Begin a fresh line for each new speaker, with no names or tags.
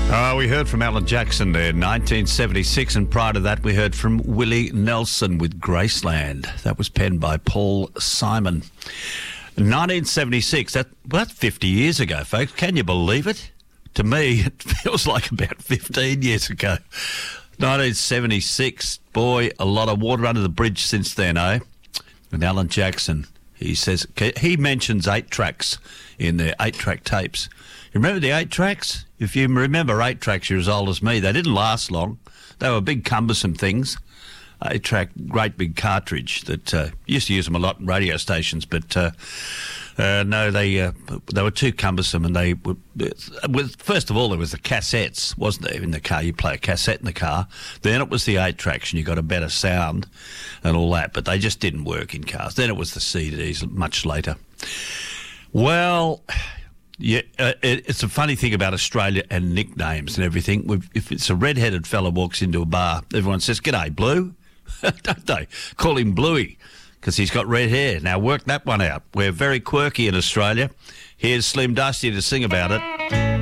We heard from Alan Jackson there in 1976, and prior to that we heard from Willie Nelson with Graceland. That was penned by Paul Simon. 1976, that's 50 years ago, folks. Can you believe it? To me, it feels like about 15 years ago. 1976, boy, a lot of water under the bridge since then, eh? And Alan Jackson, he says, he mentions 8 tracks in their 8-track tapes. You remember the 8 tracks? If you remember 8 tracks, you're as old as me. They didn't last long. They were big, cumbersome things. 8-track, great big cartridge that used to use them a lot in radio stations, but no, they were too cumbersome, and they were. First of all, there was the cassettes, wasn't there? In the car, you play a cassette in the car. Then it was the 8 tracks, and you got a better sound and all that. But they just didn't work in cars. Then it was the CDs much later. Well. Yeah, it's a funny thing about Australia and nicknames and everything. If it's a red-headed fella walks into a bar, everyone says, "G'day, Blue," don't they? Call him Bluey because he's got red hair. Now work that one out. We're very quirky in Australia. Here's Slim Dusty to sing about it.